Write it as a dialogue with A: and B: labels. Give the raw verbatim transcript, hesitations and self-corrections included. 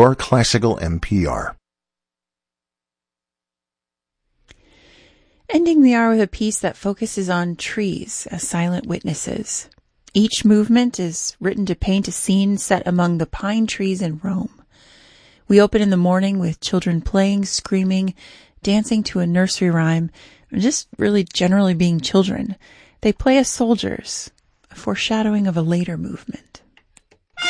A: Your Classical N P R.
B: Ending the hour with a piece that focuses on trees as silent witnesses. Each movement is written to paint a scene set among the pine trees in Rome. We open in the morning with children playing, screaming, dancing to a nursery rhyme, or just really generally being children. They play as soldiers, a foreshadowing of a later movement.